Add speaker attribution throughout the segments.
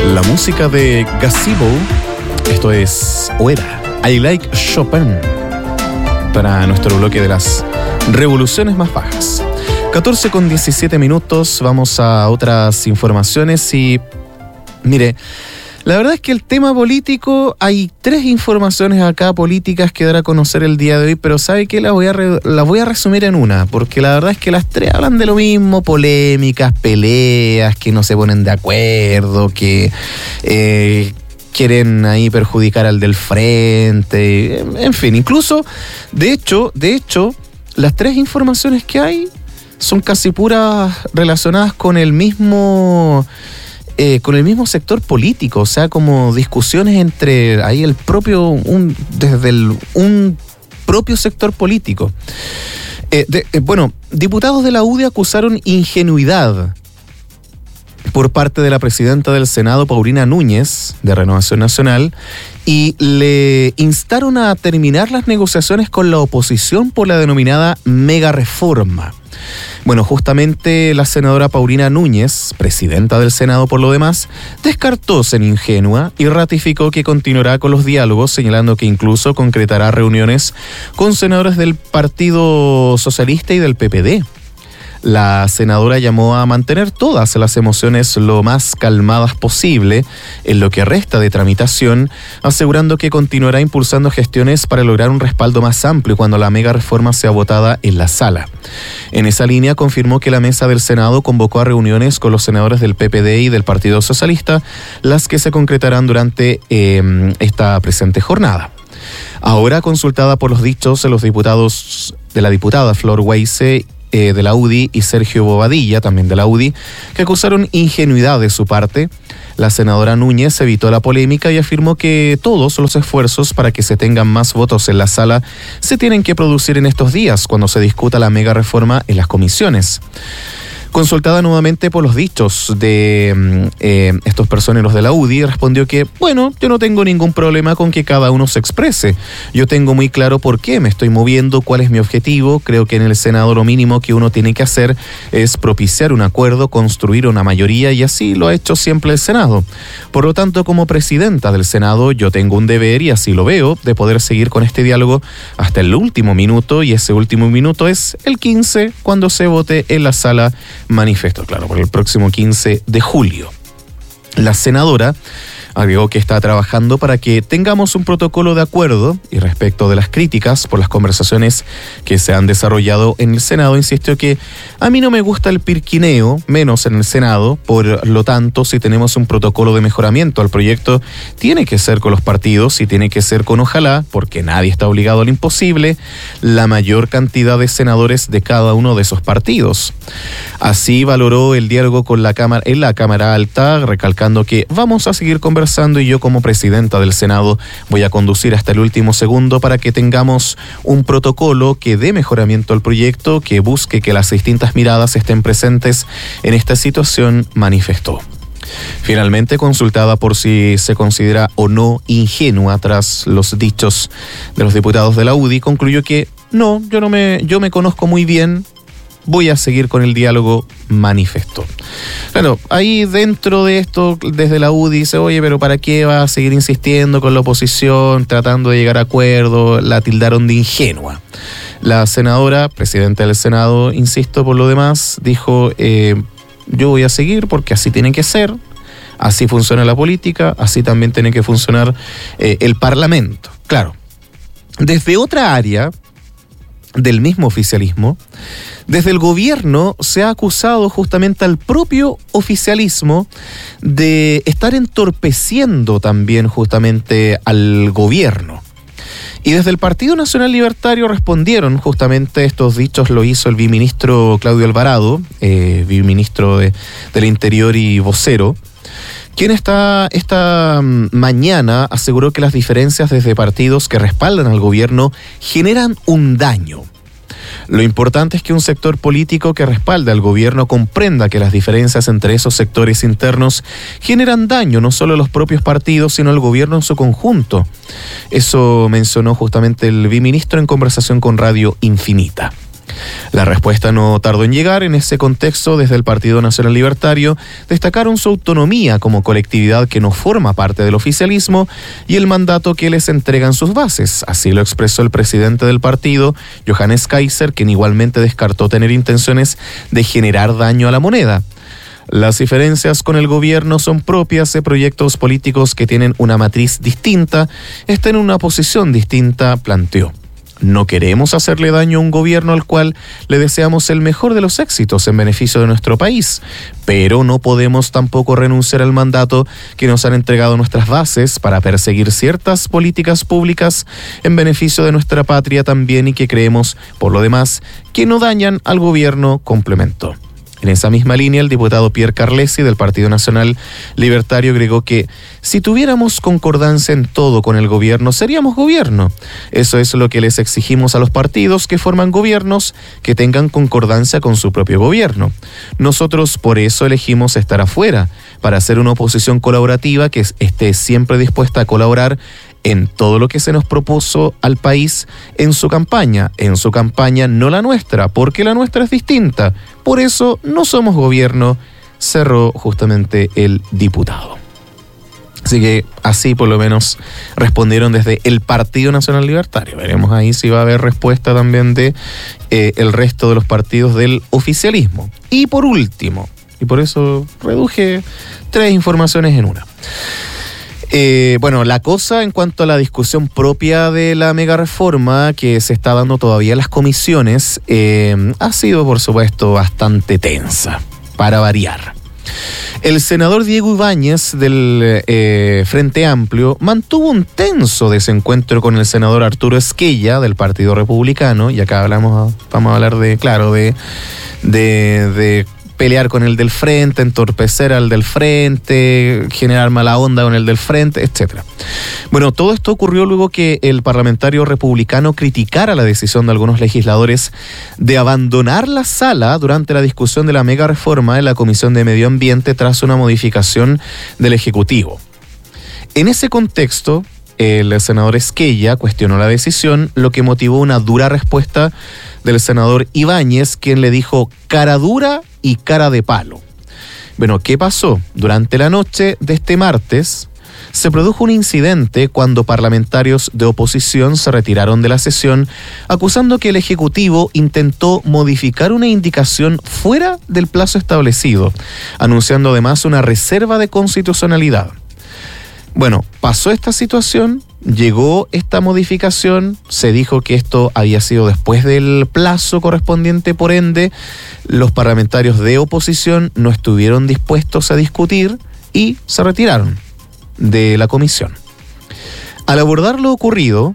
Speaker 1: La música de Gazebo, esto es Oera, I Like Chopin, para nuestro bloque de las revoluciones más bajas. 14:17, vamos a otras informaciones y mire, la verdad es que el tema político, hay 3 informaciones acá políticas que dar a conocer el día de hoy, pero ¿sabe qué? Las voy a resumir en una, porque la verdad es que las 3 hablan de lo mismo, polémicas, peleas, que no se ponen de acuerdo, que quieren ahí perjudicar al del frente, en fin, incluso, de hecho, las 3 informaciones que hay son casi puras relacionadas con el mismo sector político, o sea, como discusiones entre ahí un propio sector político. Diputados de la UDI acusaron ingenuidad por parte de la presidenta del Senado, Paulina Núñez, de Renovación Nacional, y le instaron a terminar las negociaciones con la oposición por la denominada mega reforma. Bueno, justamente la senadora Paulina Núñez, presidenta del Senado por lo demás, descartó ser ingenua y ratificó que continuará con los diálogos, señalando que incluso concretará reuniones con senadores del Partido Socialista y del PPD. La senadora llamó a mantener todas las emociones lo más calmadas posible en lo que resta de tramitación, asegurando que continuará impulsando gestiones para lograr un respaldo más amplio cuando la mega reforma sea votada en la sala. En esa línea confirmó que la mesa del Senado convocó a reuniones con los senadores del PPD y del Partido Socialista, las que se concretarán durante esta presente jornada. Ahora, consultada por los dichos de los diputados de la diputada Flor Weisse de la UDI y Sergio Bobadilla, también de la UDI, que acusaron ingenuidad de su parte, la senadora Núñez evitó la polémica y afirmó que todos los esfuerzos para que se tengan más votos en la sala se tienen que producir en estos días, cuando se discuta la mega reforma en las comisiones. Consultada nuevamente por los dichos de estos personeros de la UDI, respondió que, bueno, yo no tengo ningún problema con que cada uno se exprese. Yo tengo muy claro por qué me estoy moviendo, cuál es mi objetivo. Creo que en el Senado lo mínimo que uno tiene que hacer es propiciar un acuerdo, construir una mayoría, y así lo ha hecho siempre el Senado. Por lo tanto, como presidenta del Senado, yo tengo un deber, y así lo veo, de poder seguir con este diálogo hasta el último minuto, y ese último minuto es el 15, cuando se vote en la sala. Manifiesto, claro, por el próximo 15 de julio. La senadora agregó que está trabajando para que tengamos un protocolo de acuerdo, y respecto de las críticas por las conversaciones que se han desarrollado en el Senado, insistió que a mí no me gusta el pirquineo, menos en el Senado. Por lo tanto, si tenemos un protocolo de mejoramiento al proyecto, tiene que ser con los partidos y tiene que ser con, ojalá, porque nadie está obligado al imposible, la mayor cantidad de senadores de cada uno de esos partidos. Así valoró el diálogo con la Cámara, en la Cámara Alta, recalcando que vamos a seguir conversando, y yo como presidenta del Senado voy a conducir hasta el último segundo para que tengamos un protocolo que dé mejoramiento al proyecto, que busque que las distintas miradas estén presentes en esta situación, manifestó. Finalmente, consultada por si se considera o no ingenua tras los dichos de los diputados de la UDI, concluyó que no, yo me conozco muy bien, voy a seguir con el diálogo, manifestó. Claro, ahí dentro de esto, desde la UDI dice, oye, pero ¿para qué va a seguir insistiendo con la oposición, tratando de llegar a acuerdo? La tildaron de ingenua. La senadora, presidenta del Senado, insisto, por lo demás, dijo, yo voy a seguir porque así tiene que ser, así funciona la política, así también tiene que funcionar el Parlamento. Claro, desde otra área del mismo oficialismo, desde el gobierno se ha acusado justamente al propio oficialismo de estar entorpeciendo también justamente al gobierno. Y desde el Partido Nacional Libertario respondieron justamente estos dichos, lo hizo el viceministro Claudio Alvarado, viceministro del Interior y vocero, quien esta mañana aseguró que las diferencias desde partidos que respaldan al gobierno generan un daño. Lo importante es que un sector político que respalda al gobierno comprenda que las diferencias entre esos sectores internos generan daño no solo a los propios partidos, sino al gobierno en su conjunto. Eso mencionó justamente el viceministro en conversación con Radio Infinita. La respuesta no tardó en llegar. En ese contexto, desde el Partido Nacional Libertario, destacaron su autonomía como colectividad que no forma parte del oficialismo y el mandato que les entregan sus bases. Así lo expresó el presidente del partido, Johannes Kaiser, quien igualmente descartó tener intenciones de generar daño a la moneda. Las diferencias con el gobierno son propias de proyectos políticos que tienen una matriz distinta, están en una posición distinta, planteó. No queremos hacerle daño a un gobierno al cual le deseamos el mejor de los éxitos en beneficio de nuestro país, pero no podemos tampoco renunciar al mandato que nos han entregado nuestras bases para perseguir ciertas políticas públicas en beneficio de nuestra patria también y que creemos, por lo demás, que no dañan al gobierno, complementó. En esa misma línea, el diputado Pierre Carlesi del Partido Nacional Libertario agregó que si tuviéramos concordancia en todo con el gobierno, seríamos gobierno. Eso es lo que les exigimos a los partidos que forman gobiernos, que tengan concordancia con su propio gobierno. Nosotros por eso elegimos estar afuera, para hacer una oposición colaborativa que esté siempre dispuesta a colaborar en todo lo que se nos propuso al país en su campaña, no la nuestra, porque la nuestra es distinta. Por eso no somos gobierno, cerró justamente el diputado. Así que así por lo menos respondieron desde el Partido Nacional Libertario. Veremos ahí si va a haber respuesta también de el resto de los partidos del oficialismo. Y por último, y por eso reduje 3 informaciones en una. La cosa en cuanto a la discusión propia de la mega reforma que se está dando todavía en las comisiones ha sido, por supuesto, bastante tensa, para variar. El senador Diego Ibáñez del Frente Amplio mantuvo un tenso desencuentro con el senador Arturo Esquella del Partido Republicano, y acá vamos a hablar de pelear con el del frente, entorpecer al del frente, generar mala onda con el del frente, etc. Bueno, todo esto ocurrió luego que el parlamentario republicano criticara la decisión de algunos legisladores de abandonar la sala durante la discusión de la mega reforma en la Comisión de Medio Ambiente tras una modificación del Ejecutivo. En ese contexto, el senador Esquella cuestionó la decisión, lo que motivó una dura respuesta del senador Ibáñez, quien le dijo cara dura y cara de palo. Bueno, ¿qué pasó? Durante la noche de este martes se produjo un incidente cuando parlamentarios de oposición se retiraron de la sesión acusando que el Ejecutivo intentó modificar una indicación fuera del plazo establecido, anunciando además una reserva de constitucionalidad. Bueno, pasó esta situación, llegó esta modificación, se dijo que esto había sido después del plazo correspondiente, por ende, los parlamentarios de oposición no estuvieron dispuestos a discutir y se retiraron de la comisión. Al abordar lo ocurrido,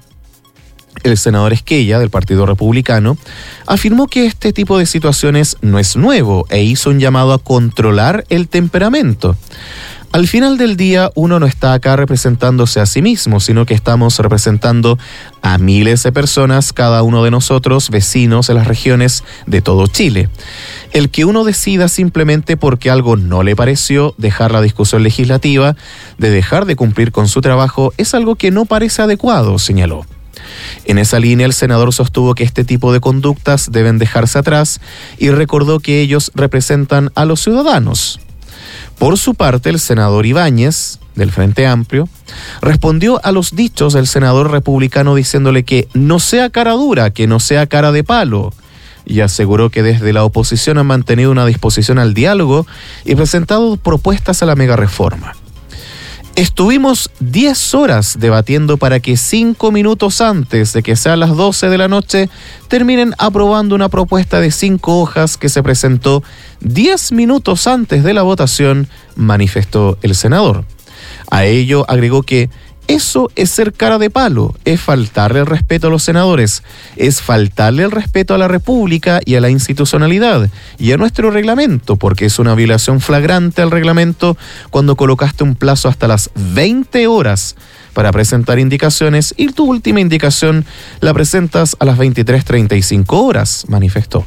Speaker 1: el senador Esquella, del Partido Republicano, afirmó que este tipo de situaciones no es nuevo e hizo un llamado a controlar el temperamento. Al final del día, uno no está acá representándose a sí mismo, sino que estamos representando a miles de personas, cada uno de nosotros, vecinos en las regiones de todo Chile. El que uno decida simplemente porque algo no le pareció dejar la discusión legislativa, de dejar de cumplir con su trabajo, es algo que no parece adecuado, señaló. En esa línea, el senador sostuvo que este tipo de conductas deben dejarse atrás y recordó que ellos representan a los ciudadanos. Por su parte, el senador Ibáñez, del Frente Amplio, respondió a los dichos del senador republicano diciéndole que no sea cara dura, que no sea cara de palo, y aseguró que desde la oposición han mantenido una disposición al diálogo y presentado propuestas a la mega reforma. Estuvimos 10 horas debatiendo para que 5 minutos antes de que sean las 12 de la noche terminen aprobando una propuesta de 5 hojas que se presentó 10 minutos antes de la votación, manifestó el senador. A ello agregó que eso es ser cara de palo, es faltarle el respeto a los senadores, es faltarle el respeto a la República y a la institucionalidad y a nuestro reglamento, porque es una violación flagrante al reglamento cuando colocaste un plazo hasta las 20 horas para presentar indicaciones y tu última indicación la presentas a las 23:35 horas, manifestó.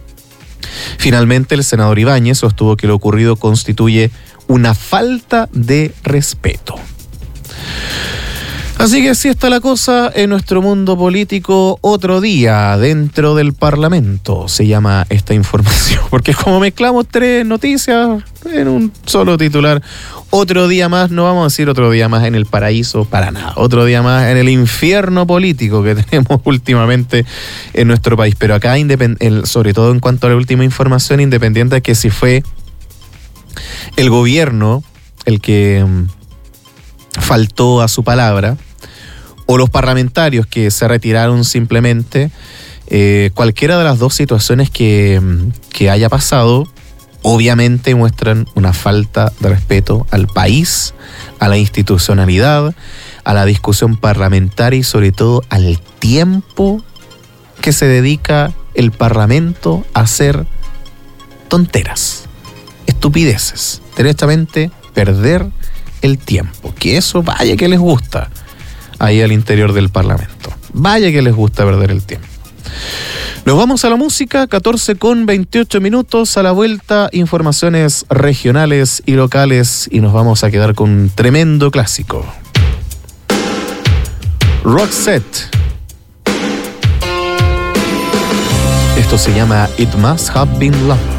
Speaker 1: Finalmente, el senador Ibáñez sostuvo que lo ocurrido constituye una falta de respeto. Así que así está la cosa en nuestro mundo político. Otro día dentro del Parlamento se llama esta información, porque como mezclamos tres noticias en un solo titular, otro día más, no vamos a decir otro día más en el paraíso, para nada, otro día más en el infierno político que tenemos últimamente en nuestro país. Pero acá, sobre todo en cuanto a la última información, independiente de que si fue el gobierno el que faltó a su palabra, o los parlamentarios que se retiraron simplemente, cualquiera de las dos situaciones que haya pasado, obviamente muestran una falta de respeto al país, a la institucionalidad, a la discusión parlamentaria y sobre todo al tiempo que se dedica el Parlamento a hacer tonteras, estupideces, directamente perder el tiempo, que eso vaya que les gusta ahí al interior del Parlamento. Vaya que les gusta perder el tiempo. Nos vamos a la música, 14:28. A la vuelta, informaciones regionales y locales, y nos vamos a quedar con un tremendo clásico. Roxette. Esto se llama It Must Have Been Love.